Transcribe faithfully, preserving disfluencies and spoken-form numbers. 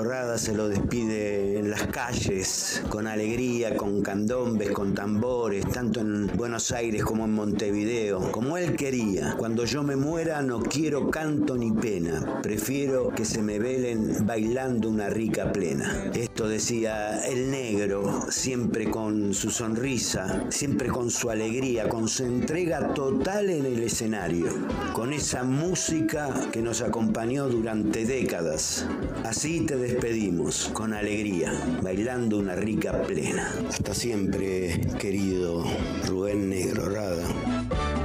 Rada se lo despide en las calles, con alegría, con candombes, con tambores, tanto en Buenos Aires como en Montevideo, como él quería. Cuando yo me muera no quiero canto ni pena, prefiero que se me velen bailando una rica plena. Esto decía el negro, siempre con su sonrisa, siempre con su alegría, con su entrega total en el escenario, con esa música que nos acompañó durante décadas. Así te despedimos, con alegría, bailando una rica plena. Hasta siempre, querido Rubén Negro Rada.